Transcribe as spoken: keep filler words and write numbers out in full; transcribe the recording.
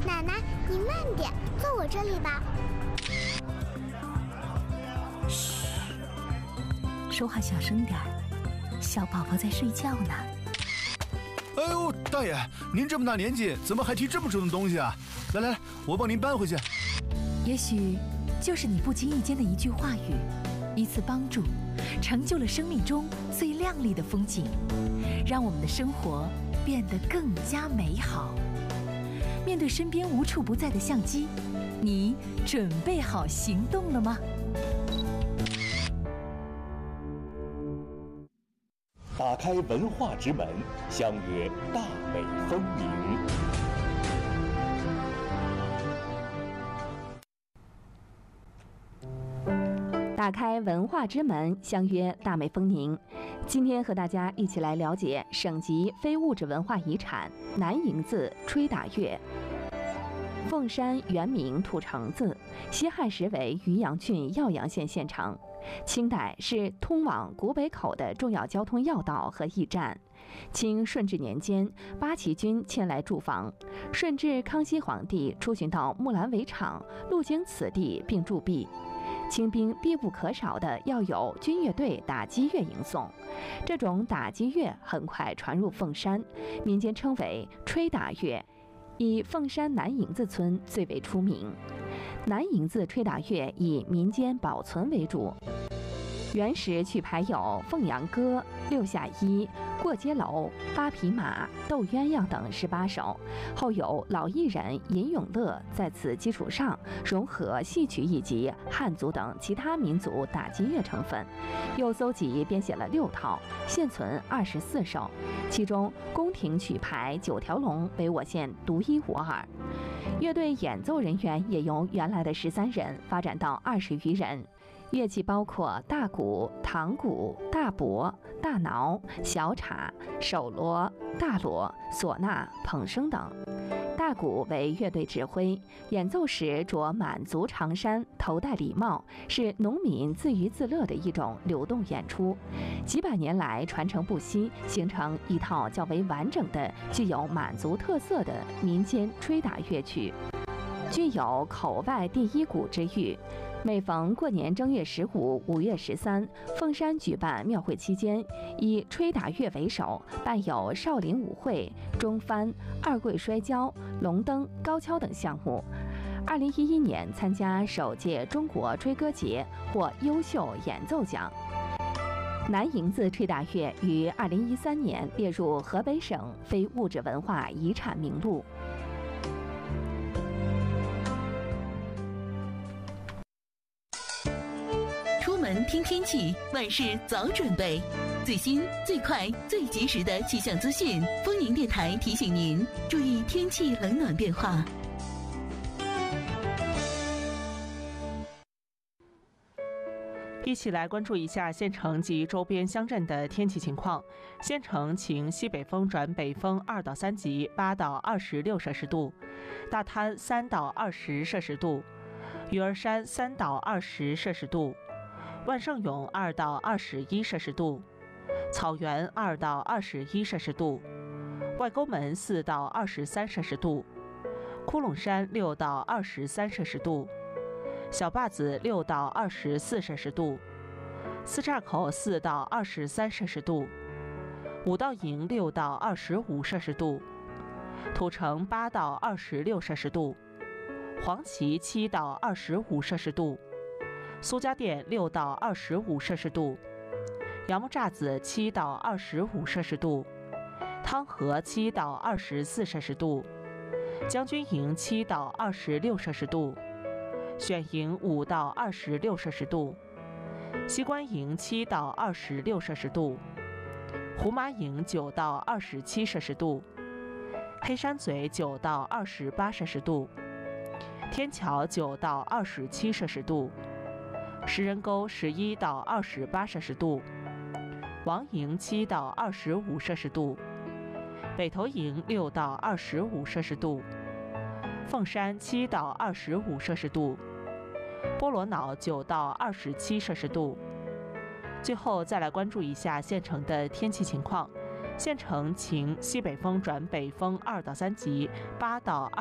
奶奶，你慢点，坐我这里吧。 嘘，说话小声点儿，小宝宝在睡觉呢。 哎呦，大爷，您这么大年纪，怎么还提这么重的东西啊？来来来，我帮您搬回去。 也许就是你不经意间的一句话语，一次帮助，成就了生命中最亮丽的风景，让我们的生活变得更加美好。面对身边无处不在的相机，你准备好行动了吗？ 打开文化之门，相约大美风鸣。 打开文化之门，相约大美风宁。今天和大家一起来了解省级非物质文化遗产南营子吹打乐。凤山原名土城子，西汉时为渔阳郡耀阳县县城。清代是通往古北口的重要交通要道和驿站。清顺治年间，八旗军迁来驻防。顺治、康熙皇帝出巡到木兰围场，路经此地并驻跸。清兵必不可少的要有军乐队打击乐迎送，这种打击乐很快传入凤山，民间称为吹打乐，以凤山南营子村最为出名。南营子吹打乐以民间保存为主，原始曲牌有《凤阳歌》《六下衣》《过街楼》《八匹马》《斗鸳鸯》等十八首，后有老艺人尹永乐在此基础上融合戏曲以及汉族等其他民族打击乐成分，又搜集编写了六套，现存二十四首，其中宫廷曲牌九条龙为我县独一无二。乐队演奏人员也由原来的十三人发展到二十余人。乐器包括大鼓、堂鼓、大钹、大铙、小镲、手锣、大锣、唢呐、捧笙等。大鼓为乐队指挥，演奏时着满族长衫，头戴礼帽，是农民自娱自乐的一种流动演出。几百年来传承不息，形成一套较为完整的、具有满族特色的民间吹打乐曲，具有口外第一鼓之誉。每逢过年正月十五、五月十三，凤山举办庙会期间，以吹打乐为首，办有少林舞会、中翻、二跪摔跤、龙灯、高跷等项目。二零一一年参加首届中国吹歌节，获优秀演奏奖。南营子吹打乐于二零一三年列入河北省非物质文化遗产名录。 出门听天气，万事早准备。最新、最快、最及时的气象资讯，丰宁电台提醒您注意天气冷暖变化。 一起来关注一下县城及周边乡镇的天气情况。县城晴，西北风转北风二到三级，八到二十六摄氏度；大滩三到二十摄氏度；鱼儿山三到二十摄氏度；万盛永二到二十一摄氏度；草原二到二十一摄氏度；外沟门四到二十三摄氏度；窟窿山六到二十三摄氏度；小坝子六到二十四摄氏度；四岔口四到二十三摄氏度；五道营六到二十五摄氏度；土城八到二十六摄氏度；黄岐七到二十五摄氏度；苏家店六到二十五摄氏度；杨木栅子七到二十五摄氏度；汤河七到二十四摄氏度；将军营七到二十六摄氏度；选营五到二十六摄氏度；西关营七到二十六摄氏度；胡麻营九到二十七摄氏度；黑山嘴九到二十八摄氏度；天桥九到二十七摄氏度；石人沟十一到二十八摄氏度；王营七到二十五摄氏度；北头营六到二十五摄氏度；凤山七到二十五摄氏度；波罗瑙九到二十七摄氏度。最后再来关注一下县城的天气情况。县城晴，西北风转北风二到三级，八到二。